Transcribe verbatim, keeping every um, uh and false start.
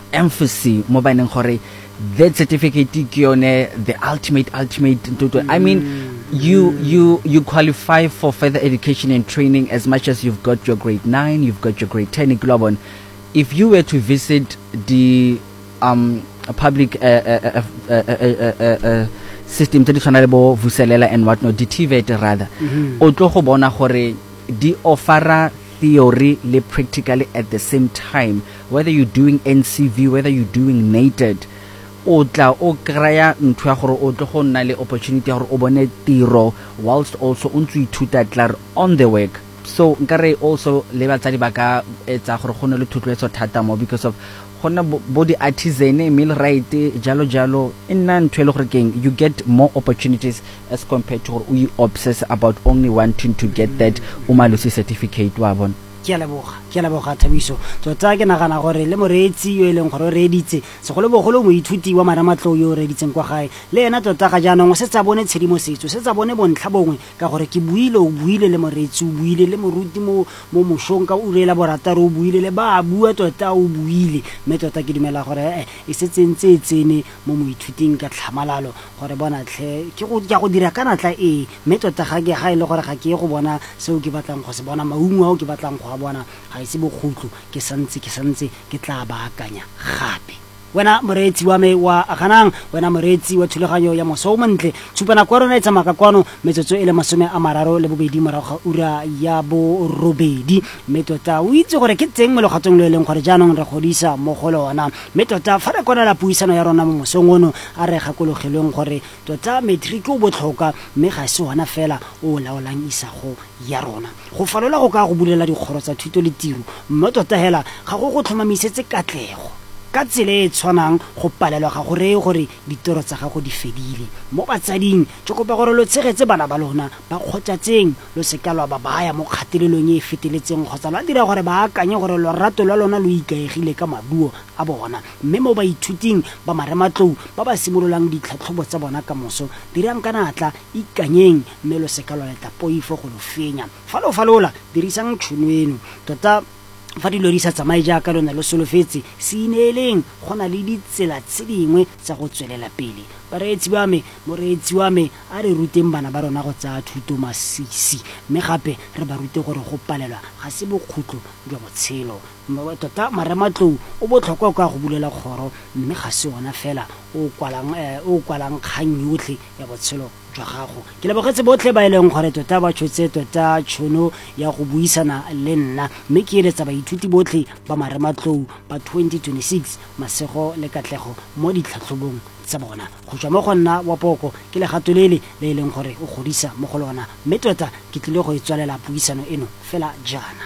emphasis mo baneng gore that certificate ke yone the ultimate ultimate mm. I mean you you you qualify for further education and training as much as you've got your grade nine, you've got your grade ten in Globon. If you were to visit the um public uh, uh, uh, uh, uh, uh, uh, system tse di tshwanalebo Vuselela and whatnot, the T V E T rather, o tlo go bona gore di offera theory le practically at the same time, whether you're doing N C V, whether you're doing NATED, o tla o kraya ntho ya gore o tlo go nna le opportunity ya gore o bone tiro whilst also o ntse ithuta tla on the work. So nkare also le batsadi ba ka etsa gore go ne le thotloetso thata mo because of gona body artisan millwright jalo jalo inna ntho le gore keng you get more opportunities as compared to we obsess about only wanting to get that umalusi certificate wa bona. Ke a leboga ke a leboga Thabiso tota ke nagana gore le moreetsi yo eleng gore re editse segolo bogolo mo ithuti wa Maramatlo yo re editseng kwa gae le ena tota ga jaanong se tsa bone tshedimosetso se tsa bone bontlha bongwe ka gore ke buile o buile le moreetsi o buile le moruti mo mo moshong ka o rela borataro o buile le ba bua tota o buile me tota ke dumela gore e setse ntse tsene mo mo ithuting ka tlhamalalo gore bona tle ke go ya go dira kana tla e me tota ga ke ga ile gore ga ke go bona seo ke batlang go se bona maungo ao ke batlang go bona ga ise bogutlo ke santse ke santse ke tla ba akanya gape. Wena moreetsi wa me wa aganang wena moreetsi wa thulaganyo ya moso montle tshupana kwa rona etsa makakwano metsotso e le masome a mararo le bobedi morago ga ura ya bo robedi metota o itse gore ke tseng mo legatong le leng gore jaanong re godisa mo go lona metota fa re kona la puisano ya rona mo mosong ono a re gakologelweng gore tota matric o botlhoka mme ga se hona fela o laolang isago ya rona go falola go ka go bulela dikgoro tsa thuto le tiro mme tota hela ga go go tlhomamisetse katlego ka tsele e tshwanang go palelwa ga gore gore ditoro tsa gago di fedile mo batsading tse go ba gore lo tshegetse bana ba lona ba kgotsatseng lo sekalwa ba baya mo kgatelelong e feteletseng kgotsa la dira gore ba akanye gore lo rato la lona lo ikaegile ka maduo a bona mme mo ba ithuting ba Marematlou ba ba simololang ditlhatlhobo tsa bona ka moso dirang kana atla ikanyeng mme lo sekalwa leta poifo go lo fenya fa lo falola dirisang tšhono eno tota fa dilo di sa tsamaye jaaka lona lo solofetse se ineleng gona le ditsela tse dingwe tsa go tswelela pele bareetsi ba me moreetsi wa me a re ruteng bana ba rona go tsa thuto masisi mme gape re ba rute gore go palelwa ga se bokgutlo jwa botshelo tota Marematlou o botlhokwa ka go bulela kgoro mme ga se ona fela o kwalang o kwalang kgang yotlhe ya botshelo jwa gago ke lebogetse botlhe ba eleng gore tota ba tshotse tota tšhono ya go buisana le nna mme ke eletsa baithuti botlhe ba Marematlou ba twenty twenty-six masego le katlego mo ditlhatlhobong tsa bona go tswa mo go nna wa poko ke legato lele le eleng gore o godisa mo go lona mme tota ke tlile go itswalela puisano eno fela jana.